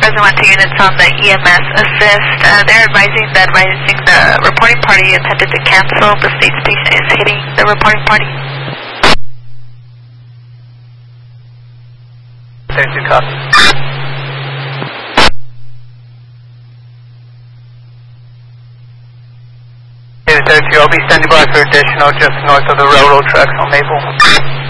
Reservoir 2 units on the EMS assist. They're advising that the reporting party attempted to cancel. The state station is hitting the reporting party. 32 copy. 32, I'll be standing by for additional just north of the railroad tracks on Maple.